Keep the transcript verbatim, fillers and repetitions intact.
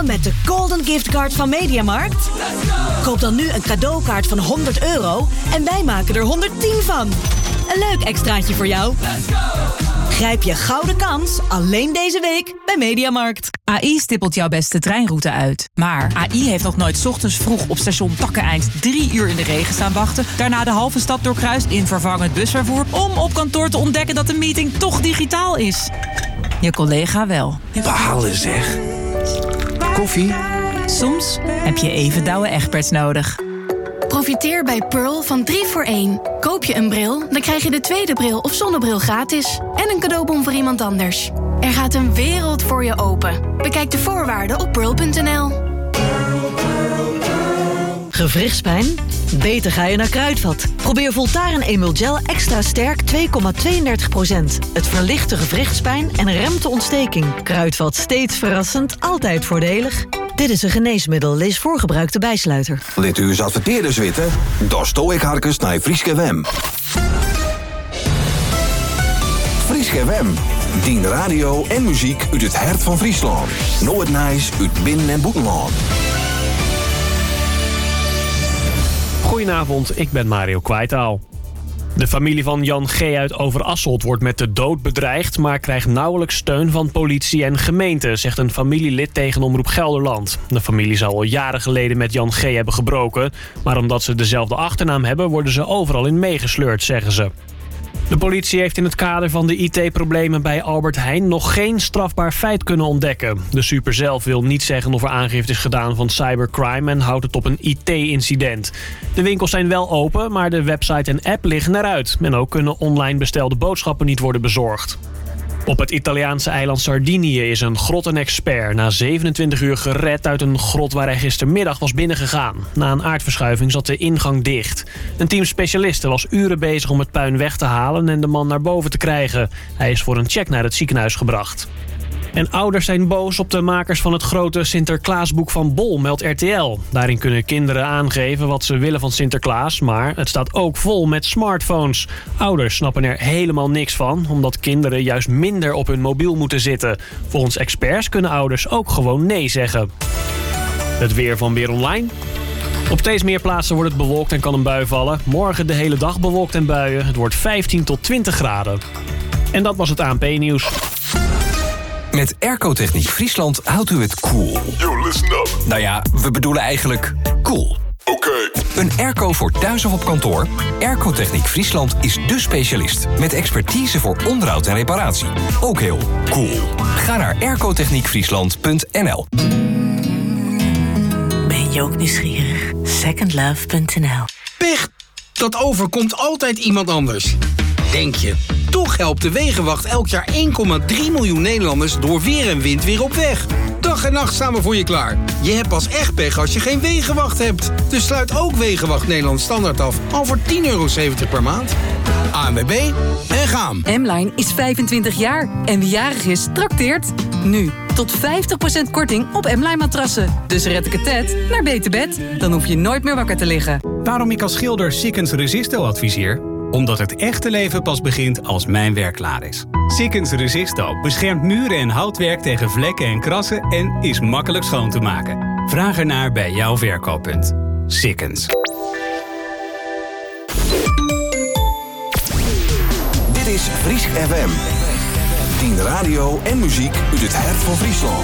shoppen met de Golden Gift Card van Mediamarkt? Koop dan nu een cadeaukaart van honderd euro en wij maken er honderdtien van. Een leuk extraatje voor jou. Grijp je gouden kans alleen deze week bij Mediamarkt. A I stippelt jouw beste treinroute uit. Maar A I heeft nog nooit 's ochtends vroeg op station Takkeneind drie uur in de regen staan wachten, daarna de halve stad doorkruist in vervangend busvervoer om op kantoor te ontdekken dat de meeting toch digitaal is. Je collega wel. Balen zeg. Koffie? Soms heb je even Douwe Egberts nodig. Profiteer bij Pearl van drie voor één. Koop je een bril, dan krijg je de tweede bril of zonnebril gratis. En een cadeaubon voor iemand anders. Er gaat een wereld voor je open. Bekijk de voorwaarden op pearl punt n l. Gewrichtspijn? Beter ga je naar Kruidvat. Probeer Voltaren Emul Gel extra sterk twee komma tweeëndertig procent. Het verlicht de gewrichtspijn en remt de ontsteking. Kruidvat steeds verrassend, altijd voordelig. Dit is een geneesmiddel, lees voorgebruikte bijsluiter. Let u eens adverteerders weten? Daar stoor ik harkens naar Frieske Wem. Frieske Wem. Dien radio en muziek uit het hart van Friesland. Nooit Nijs uit Binnen- en Boetenland. Goedenavond, ik ben Mario Kwijtaal. De familie van Jan G. uit Overasselt wordt met de dood bedreigd, maar krijgt nauwelijks steun van politie en gemeente, zegt een familielid tegen Omroep Gelderland. De familie zou al jaren geleden met Jan G. hebben gebroken, maar omdat ze dezelfde achternaam hebben, worden ze overal in meegesleurd, zeggen ze. De politie heeft in het kader van de I T-problemen bij Albert Heijn nog geen strafbaar feit kunnen ontdekken. De super zelf wil niet zeggen of er aangifte is gedaan van cybercrime en houdt het op een I T-incident. De winkels zijn wel open, maar de website en app liggen eruit. En ook kunnen online bestelde boodschappen niet worden bezorgd. Op het Italiaanse eiland Sardinië is een grottenexpert na zevenentwintig uur gered uit een grot waar hij gistermiddag was binnengegaan. Na een aardverschuiving zat de ingang dicht. Een team specialisten was uren bezig om het puin weg te halen en de man naar boven te krijgen. Hij is voor een check naar het ziekenhuis gebracht. En ouders zijn boos op de makers van het grote Sinterklaasboek van Bol, meldt R T L. Daarin kunnen kinderen aangeven wat ze willen van Sinterklaas, maar het staat ook vol met smartphones. Ouders snappen er helemaal niks van, omdat kinderen juist minder op hun mobiel moeten zitten. Volgens experts kunnen ouders ook gewoon nee zeggen. Het weer van Weer Online. Op steeds meer plaatsen wordt het bewolkt en kan een bui vallen. Morgen de hele dag bewolkt en buien. Het wordt vijftien tot twintig graden. En dat was het A N P-nieuws. Met Airco-techniek Friesland houdt u het cool. Yo, listen up. Nou ja, we bedoelen eigenlijk cool. Oké. Okay. Een airco voor thuis of op kantoor? Airco-techniek Friesland is dé specialist. Met expertise voor onderhoud en reparatie. Ook heel cool. Ga naar airco-techniek friesland punt n l. Ben je ook nieuwsgierig? second love punt n l. Pech! Dat overkomt altijd iemand anders. Denk je. Toch helpt de Wegenwacht elk jaar één komma drie miljoen Nederlanders door weer en wind weer op weg. Dag en nacht staan we voor je klaar. Je hebt pas echt pech als je geen Wegenwacht hebt. Dus sluit ook Wegenwacht Nederland Standaard af al voor tien euro zeventig per maand. A N W B en gaan. M-Line is vijfentwintig jaar en wie jarig is, trakteert. Nu, tot vijftig procent korting op M-Line matrassen. Dus red ik het tet naar beter bed. Dan hoef je nooit meer wakker te liggen. Waarom ik als schilder Sikkens Resisto adviseer? Omdat het echte leven pas begint als mijn werk klaar is. Sikkens Resisto beschermt muren en houtwerk tegen vlekken en krassen en is makkelijk schoon te maken. Vraag ernaar bij jouw verkooppunt. Sikkens. Dit is Friesk F M. Dien radio en muziek uit het hart van Friesland.